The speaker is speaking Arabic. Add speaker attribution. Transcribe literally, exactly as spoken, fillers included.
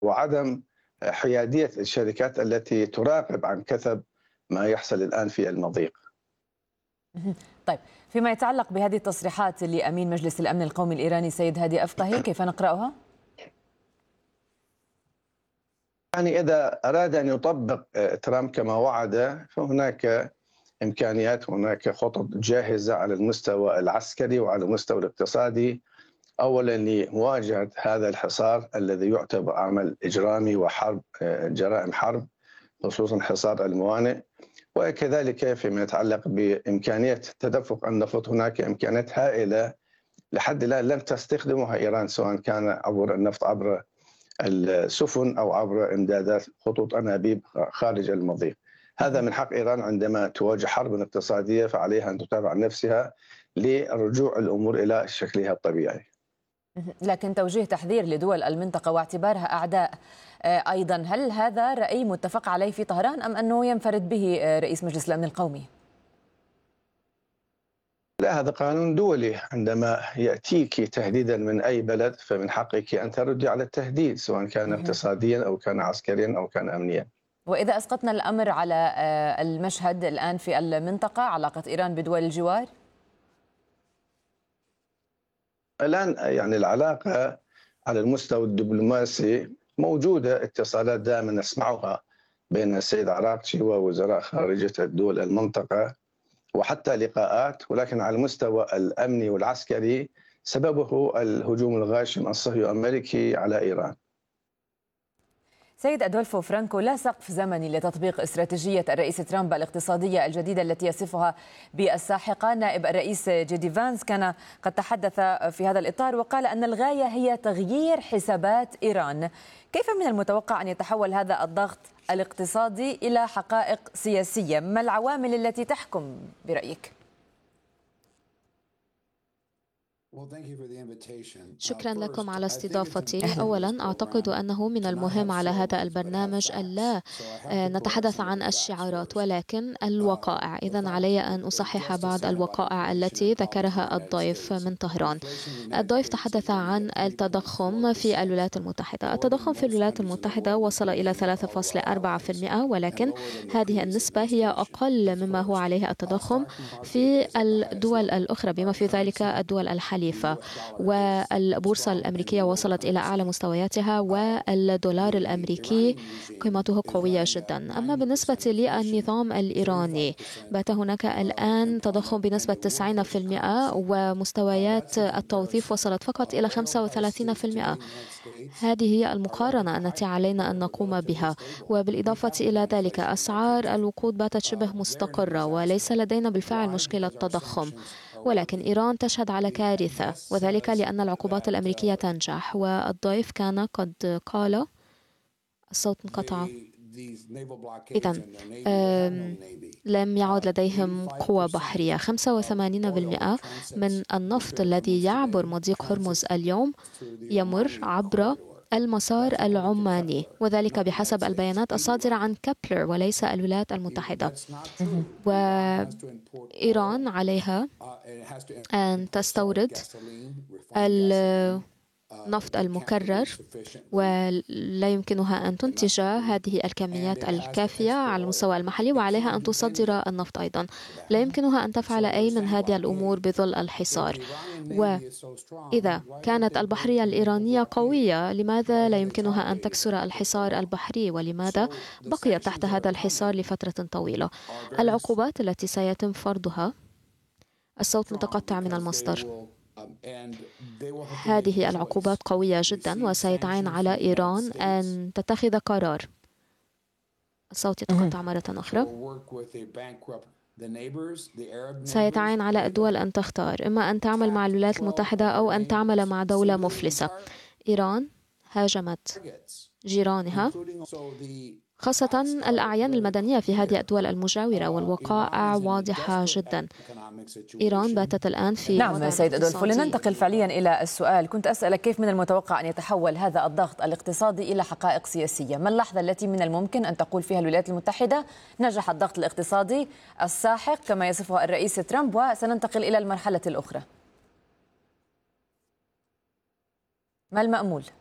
Speaker 1: وعدم حيادية الشركات التي تراقب عن كثب ما يحصل الآن في المضيق.
Speaker 2: طيب، فيما يتعلق بهذه التصريحات لأمين مجلس الأمن القومي الإيراني سيد هادي أفقهي، كيف نقرأها؟
Speaker 1: يعني إذا أراد أن يطبق ترامب كما وعد فهناك إمكانيات، هناك خطط جاهزة على المستوى العسكري وعلى المستوى الاقتصادي، أولا لمواجهة هذا الحصار الذي يعتبر عمل إجرامي وحرب، جرائم حرب، خصوصا حصار الموانئ، وكذلك فيما يتعلق بإمكانية تدفق النفط هناك إمكانيات هائلة لحد الآن لم تستخدمها إيران، سواء كان عبر النفط عبر السفن أو عبر إمدادات خطوط أنابيب خارج المضيق. هذا من حق إيران عندما تواجه حرب اقتصادية فعليها أن تتابع نفسها لرجوع الأمور إلى شكلها الطبيعي.
Speaker 2: لكن توجيه تحذير لدول المنطقة واعتبارها أعداء أيضا، هل هذا رأي متفق عليه في طهران أم أنه ينفرد به رئيس مجلس الأمن القومي؟
Speaker 1: لا، هذا قانون دولي، عندما يأتيك تهديدا من أي بلد فمن حقك أن تردي على التهديد سواء كان اقتصاديا أو كان عسكريا أو كان أمنيا.
Speaker 2: وإذا أسقطنا الأمر على المشهد الآن في المنطقة، علاقة إيران بدول الجوار؟
Speaker 1: الآن يعني العلاقة على المستوى الدبلوماسي موجودة، اتصالات دائما نسمعها بين السيد عراقچي ووزراء خارجية الدول المنطقة وحتى لقاءات، ولكن على المستوى الأمني والعسكري سببه الهجوم الغاشم الصهيوني الأمريكي على إيران.
Speaker 2: سيد أدولفو فرانكو، لا سقف زمني لتطبيق استراتيجية الرئيس ترامب الاقتصادية الجديدة التي يصفها بالساحقة. نائب الرئيس جيدي فانس كان قد تحدث في هذا الإطار وقال أن الغاية هي تغيير حسابات إيران. كيف من المتوقع أن يتحول هذا الضغط الاقتصادي إلى حقائق سياسية؟ ما العوامل التي تحكم برأيك؟
Speaker 3: شكرا لكم على استضافتي. أولا أعتقد أنه من المهم على هذا البرنامج ألا نتحدث عن الشعارات ولكن الوقائع. إذن علي أن أصحح بعض الوقائع التي ذكرها الضيف من طهران. الضيف تحدث عن التضخم في الولايات المتحدة. التضخم في الولايات المتحدة وصل إلى ثلاثة فاصلة أربعة بالمئة، ولكن هذه النسبة هي أقل مما هو عليه التضخم في الدول الأخرى بما في ذلك الدول الحالية، والبورصة الأمريكية وصلت إلى أعلى مستوياتها والدولار الأمريكي قيمته قوية جدا. أما بالنسبة للنظام الإيراني بات هناك الآن تضخم بنسبة تسعين بالمئة ومستويات التوظيف وصلت فقط إلى خمسة وثلاثين بالمئة. هذه هي المقارنة التي علينا أن نقوم بها. وبالإضافة إلى ذلك أسعار الوقود باتت شبه مستقرة وليس لدينا بالفعل مشكلة تضخم، ولكن إيران تشهد على كارثة، وذلك لأن العقوبات الأمريكية تنجح. والضيف كان قد قال الصوت انقطع. إذن لم يعد لديهم قوة بحرية. خمسة وثمانين بالمئة من النفط الذي يعبر مضيق هرمز اليوم يمر عبر المسار العماني، وذلك بحسب البيانات الصادرة عن كابلر وليس الولايات المتحدة. وإيران عليها أن تستورد النفط المكرر ولا يمكنها أن تنتج هذه الكميات الكافية على المستوى المحلي، وعليها أن تصدر النفط أيضا. لا يمكنها أن تفعل أي من هذه الأمور بظل الحصار. وإذا كانت البحرية الإيرانية قوية لماذا لا يمكنها أن تكسر الحصار البحري؟ ولماذا بقيت تحت هذا الحصار لفترة طويلة؟ العقوبات التي سيتم فرضها، الصوت متقطع من المصدر، هذه العقوبات قوية جدا وسيتعين على إيران أن تتخذ قرار. الصوت يتقطع مرة أخرى. سيتعين على الدول أن تختار، إما أن تعمل مع الولايات المتحدة أو أن تعمل مع دولة مفلسة. إيران هاجمت جيرانها خاصة الأعيان المدنية في هذه الدول المجاورة، والوقائع واضحة جدا. إيران باتت الآن في
Speaker 2: نعم سيد أدولفو، لننتقل فعليا إلى السؤال. كنت أسألك كيف من المتوقع أن يتحول هذا الضغط الاقتصادي إلى حقائق سياسية؟ ما اللحظة التي من الممكن أن تقول فيها الولايات المتحدة نجح الضغط الاقتصادي الساحق كما يصفه الرئيس ترامب وسننتقل إلى المرحلة الأخرى؟ ما المأمول؟